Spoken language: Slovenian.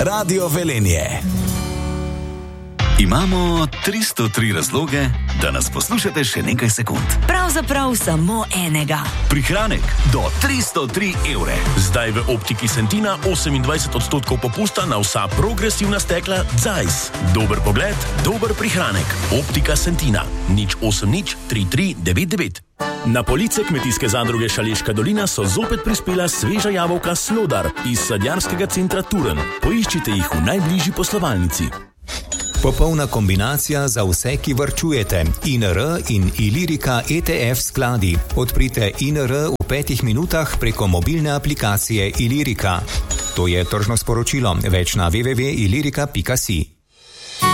Radio Velenje. Imamo 303 razloge, da nas poslušate še nekaj sekund. Pravzaprav samo enega. Prihranek do 303 evre. Zdaj v Optiki Sentina 28% popusta na vsa progresivna stekla Zeiss. Dober pogled, dober prihranek. Optika Sentina. 080 3399. Na police Kmetijske zadruge Šaleška dolina so zopet prispela sveža jabolka Slodar iz sadjarskega centra Turen. Poiščite jih v najbližji poslovalnici. Popolna kombinacija za vse, ki varčujete. INR in Ilirika ETF skladi. Odprite INR v 5 minutah preko mobilne aplikacije Ilirika. To je tržno sporočilo. Več na www.ilirika.si.